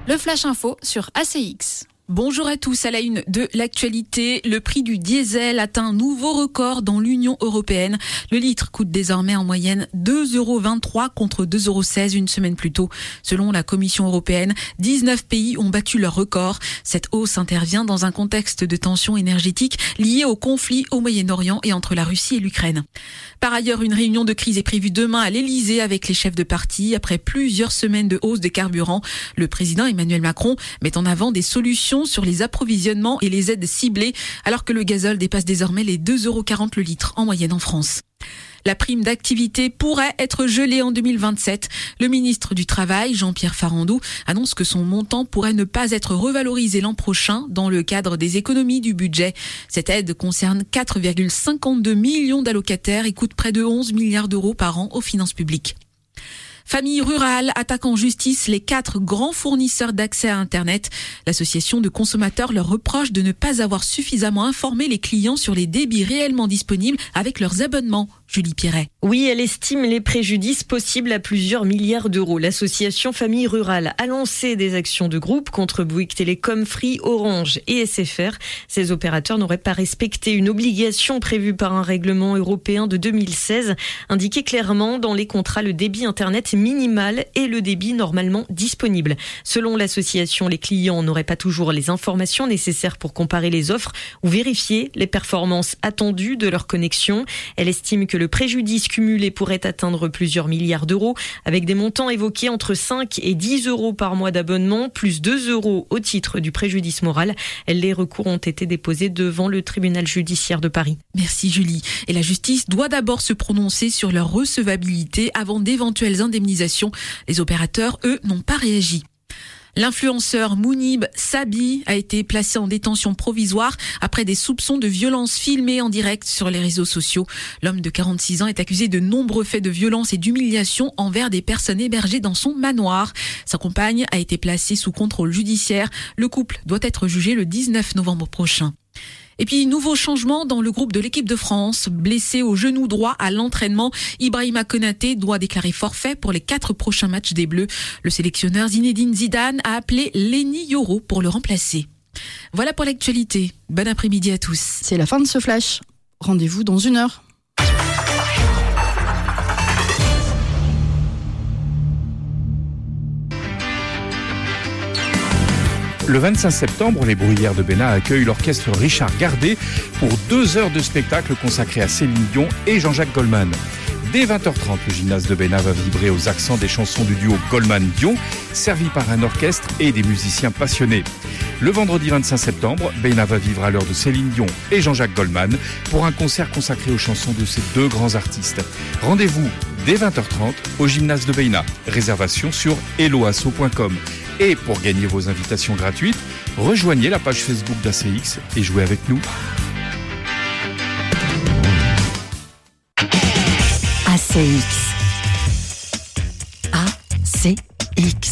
Le Flash Info sur ACX. Bonjour à tous, à la une de l'actualité, le prix du diesel atteint un nouveau record dans l'Union européenne. Le litre coûte désormais en moyenne 2,23 € contre 2,16 € une semaine plus tôt. Selon la Commission européenne, 19 pays ont battu leur record. Cette hausse intervient dans un contexte de tensions énergétiques liées au conflit au Moyen-Orient et entre la Russie et l'Ukraine. Par ailleurs, une réunion de crise est prévue demain à l'Elysée avec les chefs de parti. Après plusieurs semaines de hausse des carburants, le président Emmanuel Macron met en avant des solutions sur les approvisionnements et les aides ciblées, alors que le gazole dépasse désormais les 2,40 € le litre en moyenne en France. La prime d'activité pourrait être gelée en 2027. Le ministre du Travail, Jean-Pierre Farandou, annonce que son montant pourrait ne pas être revalorisé l'an prochain dans le cadre des économies du budget. Cette aide concerne 4,52 millions d'allocataires et coûte près de 11 milliards d'euros par an aux finances publiques. Famille Rurale attaque en justice les 4 grands fournisseurs d'accès à Internet. L'association de consommateurs leur reproche de ne pas avoir suffisamment informé les clients sur les débits réellement disponibles avec leurs abonnements. Julie Pierret. Oui, elle estime les préjudices possibles à plusieurs milliards d'euros. L'association Famille Rurale a lancé des actions de groupe contre Bouygues Télécom, Free, Orange et SFR. Ces opérateurs n'auraient pas respecté une obligation prévue par un règlement européen de 2016, indiqué clairement dans les contrats le débit Internet minimal et le débit normalement disponible. Selon l'association, les clients n'auraient pas toujours les informations nécessaires pour comparer les offres ou vérifier les performances attendues de leur connexion. Elle estime que le préjudice cumulé pourrait atteindre plusieurs milliards d'euros, avec des montants évoqués entre 5 et 10 € par mois d'abonnement, plus 2 € au titre du préjudice moral. Les recours ont été déposés devant le tribunal judiciaire de Paris. Merci Julie. Et la justice doit d'abord se prononcer sur leur recevabilité avant d'éventuelles indemnisations. Les opérateurs, eux, n'ont pas réagi. L'influenceur Mounib Sabi a été placé en détention provisoire après des soupçons de violence filmées en direct sur les réseaux sociaux. L'homme de 46 ans est accusé de nombreux faits de violence et d'humiliation envers des personnes hébergées dans son manoir. Sa compagne a été placée sous contrôle judiciaire. Le couple doit être jugé le 19 novembre prochain. Et puis, nouveau changement dans le groupe de l'équipe de France. Blessé au genou droit à l'entraînement, Ibrahima Konaté doit déclarer forfait pour les 4 prochains matchs des Bleus. Le sélectionneur Zinedine Zidane a appelé Lenny Yoro pour le remplacer. Voilà pour l'actualité. Bon après-midi à tous. C'est la fin de ce flash. Rendez-vous dans 1 heure. Le 25 septembre, les Bruyères de Bénat accueillent l'orchestre Richard Gardet pour 2 heures de spectacle consacrés à Céline Dion et Jean-Jacques Goldman. Dès 20h30, le gymnase de Bénat va vibrer aux accents des chansons du duo Goldman-Dion, servi par un orchestre et des musiciens passionnés. Le vendredi 25 septembre, Bénat va vivre à l'heure de Céline Dion et Jean-Jacques Goldman pour un concert consacré aux chansons de ces 2 grands artistes. Rendez-vous dès 20h30 au gymnase de Bénat. Réservation sur helloasso.com. Et pour gagner vos invitations gratuites, rejoignez la page Facebook d'ACX et jouez avec nous. ACX. ACX.